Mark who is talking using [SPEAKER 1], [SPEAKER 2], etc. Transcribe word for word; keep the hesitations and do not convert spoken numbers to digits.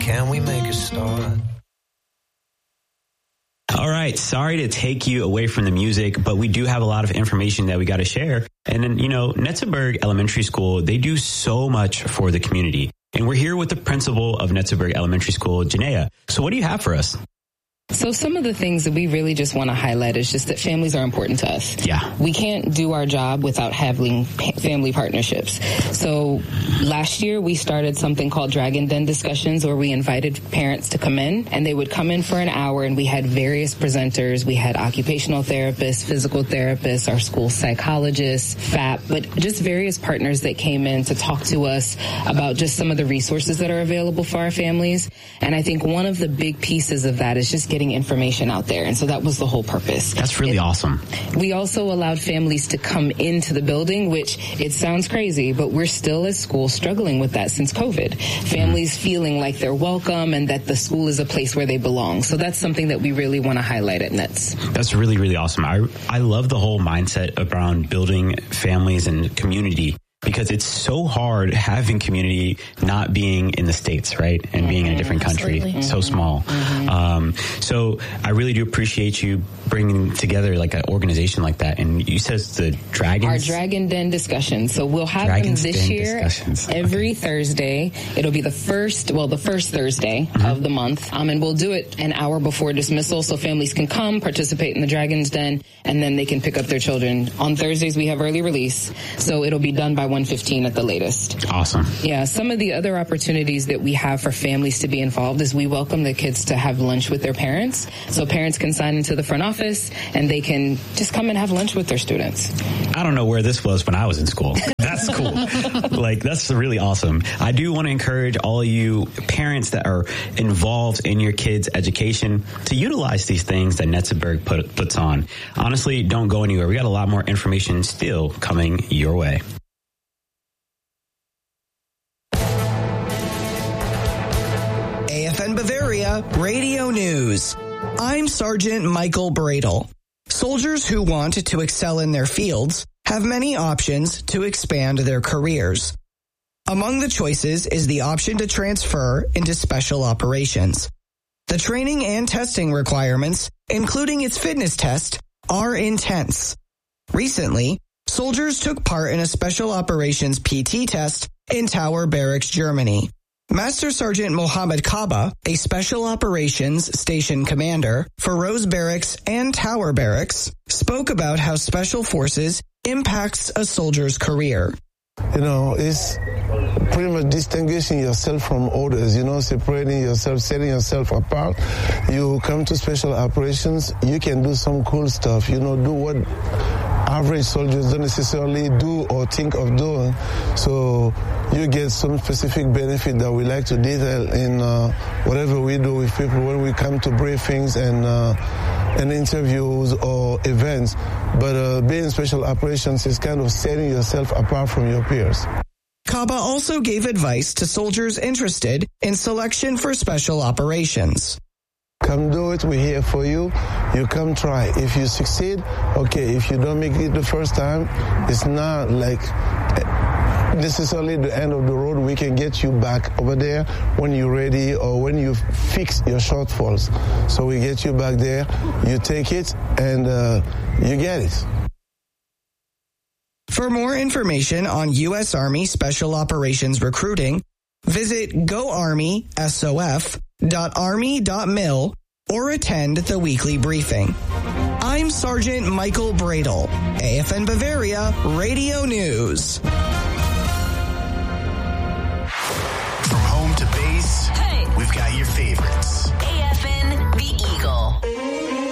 [SPEAKER 1] can we make a start?
[SPEAKER 2] All right. Sorry to take you away from the music, but we do have a lot of information that we got to share. And then, you know, Netzeburg Elementary School, they do so much for the community. And we're here with the principal of Netzeburg Elementary School, Janaea. So what do you have for us?
[SPEAKER 3] So some of the things that we really just want to highlight is just that families are important to us.
[SPEAKER 2] Yeah.
[SPEAKER 3] We can't do our job without having family partnerships. So last year we started something called Dragon Den Discussions, where we invited parents to come in, and they would come in for an hour, and we had various presenters. We had occupational therapists, physical therapists, our school psychologists, F A P, but just various partners that came in to talk to us about just some of the resources that are available for our families. And I think one of the big pieces of that is just getting information out there. And so that was the whole purpose.
[SPEAKER 2] That's really
[SPEAKER 3] it,
[SPEAKER 2] awesome.
[SPEAKER 3] We also allowed families to come into the building, which it sounds crazy, but we're still as schools struggling with that since COVID. Families mm. feeling like they're welcome and that the school is a place where they belong. So that's something that we really want to highlight at Nets.
[SPEAKER 2] That's really, really awesome. I, I love the whole mindset around building families and community, because it's so hard having community not being in the States, right? And mm-hmm. being in a different country,
[SPEAKER 3] Absolutely.
[SPEAKER 2] so
[SPEAKER 3] mm-hmm.
[SPEAKER 2] small.
[SPEAKER 3] Mm-hmm.
[SPEAKER 2] Um, so I really do appreciate you bringing together like an organization like that. And you said the Dragons?
[SPEAKER 3] Our Dragon Den Discussions. So we'll have
[SPEAKER 2] Dragons
[SPEAKER 3] them this
[SPEAKER 2] Den
[SPEAKER 3] year every
[SPEAKER 2] okay.
[SPEAKER 3] Thursday. It'll be the first, well, the first Thursday mm-hmm. of the month. Um, and we'll do it an hour before dismissal so families can come, participate in the Dragons Den, and then they can pick up their children. On Thursdays, we have early release. So it'll be done by one fifteen at the latest.
[SPEAKER 2] Awesome.
[SPEAKER 3] Yeah, some of the other opportunities that we have for families to be involved is we welcome the kids to have lunch with their parents. So parents can sign into the front office and they can just come and have lunch with their students.
[SPEAKER 2] I don't know where this was when I was in school. That's cool. Like, that's really awesome. I do want to encourage all of you parents that are involved in your kids' education to utilize these things that Netzeburg put, puts on. Honestly, don't go anywhere. We got a lot more information still coming your way.
[SPEAKER 4] A F N Bavaria Radio News. I'm Sergeant Michael Bradle. Soldiers who want to excel in their fields have many options to expand their careers. Among the choices is the option to transfer into special operations. The training and testing requirements, including its fitness test, are intense. Recently, soldiers took part in a special operations P T test in Tower Barracks, Germany. Master Sergeant Mohammed Kaba, a Special Operations Station Commander for Rose Barracks and Tower Barracks, spoke about how Special Forces impacts a soldier's career.
[SPEAKER 5] You know, it's pretty much distinguishing yourself from others, you know, separating yourself, setting yourself apart. You come to Special Operations, you can do some cool stuff, you know, do what average soldiers don't necessarily do or think of doing. So you get some specific benefit that we like to detail in uh, whatever we do with people when we come to briefings and uh, and interviews or events. But uh, being in Special Operations is kind of setting yourself apart from your peers.
[SPEAKER 4] Kaba also gave advice to soldiers interested in selection for Special Operations.
[SPEAKER 5] Come do it, we're here for you. You come try. If you succeed, okay. If you don't make it the first time, it's not like necessarily the end of the road. We can get you back over there when you're ready or when you fix your shortfalls. So we get you back there, you take it, and uh, you get it.
[SPEAKER 4] For more information on U S Army Special Operations recruiting, visit go army sof dot army dot mil or attend the weekly briefing. I'm Sergeant Michael Bradle, A F N Bavaria Radio News.
[SPEAKER 6] From home to base, hey, we've got your favorites.
[SPEAKER 7] A F N, The Eagle.